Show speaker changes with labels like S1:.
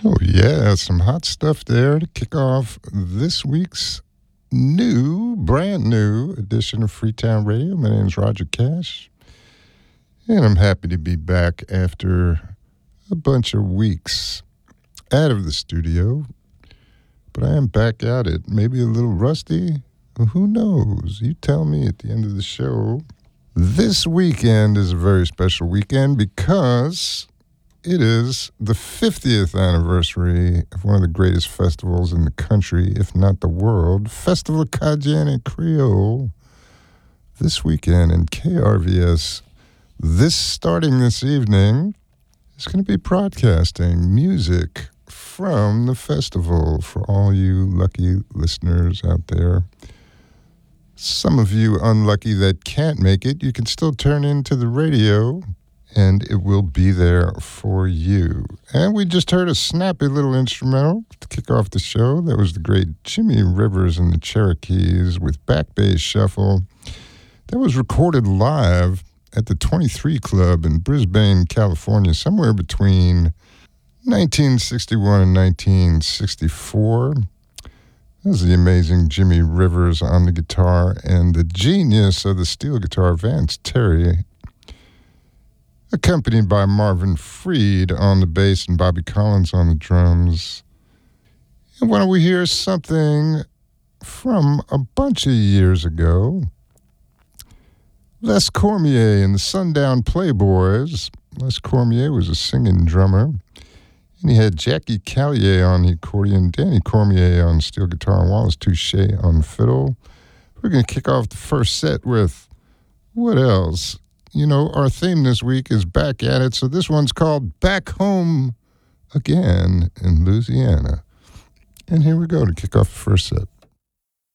S1: Oh, yeah, some hot stuff there to kick off this week's brand new edition of Freetown Radio. My name is Roger Cash, and I'm happy to be back after a bunch of weeks out of the studio. But I am back at it, maybe a little rusty. Who knows? You tell me at the end of the show. This weekend is a very special weekend because it is the 50th anniversary of one of the greatest festivals in the country, if not the world, Festival Cajun Creole. This weekend in KRVS, starting this evening, is going to be broadcasting music from the festival for all you lucky listeners out there. Some of you unlucky that can't make it, you can still turn into the radio, and it will be there for you. And we just heard a snappy little instrumental to kick off the show. That was the great Jimmy Rivers and the Cherokees with Back Bay Shuffle. That was recorded live at the 23 Club in Brisbane, California, somewhere between 1961 and 1964. That was the amazing Jimmy Rivers on the guitar and the genius of the steel guitar, Vance Terry, accompanied by Marvin Freed on the bass and Bobby Collins on the drums. And why don't we hear something from a bunch of years ago? Les Cormier and the Sundown Playboys. Les Cormier was a singing drummer, and he had Jackie Callier on the accordion, Danny Cormier on steel guitar, and Wallace Touche on fiddle. We're going to kick off the first set with what else? You know, our theme this week is Back at It, so this one's called Back Home Again in Louisiana. And here we go to kick off the first set.